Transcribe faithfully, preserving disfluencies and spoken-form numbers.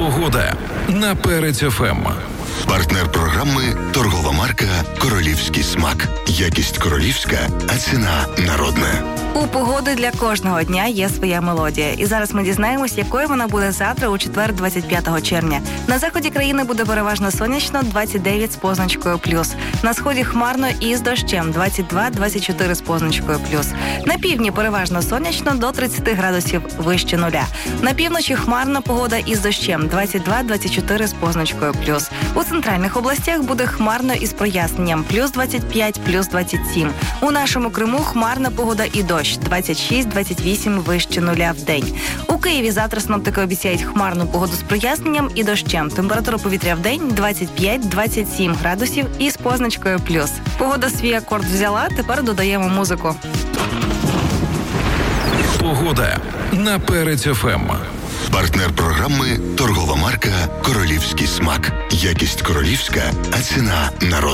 Погода на Перець еф ем. Партнер програми – торгова марка «Королівський смак». Якість королівська, а ціна народна. У погоди для кожного дня є своя мелодія. І зараз ми дізнаємось, якою вона буде завтра у четвер, двадцять п'ятого червня. На заході країни буде переважно сонячно, двадцять дев'ять з позначкою плюс. На сході хмарно і з дощем, двадцять два - двадцять чотири з позначкою плюс. На півдні переважно сонячно, до тридцять градусів вище нуля. На півночі хмарна погода із дощем, двадцять два - двадцять чотири з позначкою плюс. У центральних областях буде хмарно із проясненням, плюс двадцять п'ять, плюс двадцять сім. У нашому Криму хмарна погода і дощ, двадцять шість - двадцять вісім вище нуля в день. У Києві завтра синоптики обіцяють хмарну погоду з проясненням і дощем. Температура повітря в день двадцять п'ять - двадцять сім градусів із позначкою плюс. Погода свій акорд взяла, тепер додаємо музику. Погода на Перець еф ем. Партнер програми – торгова марка «Королівський смак». Якість королівська, а ціна народна.